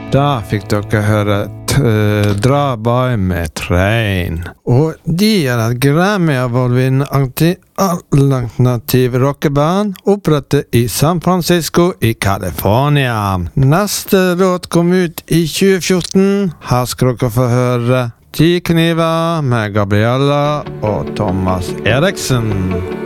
Da fikk dere høre Dra by med Train. Og de et Grammy Award-vinnende alternativ rockeband opprettet i San Francisco i California. Neste låt kom ut i 2014. Her skal dere få høre 10 kniver med Gabriella og Thomas Eriksen.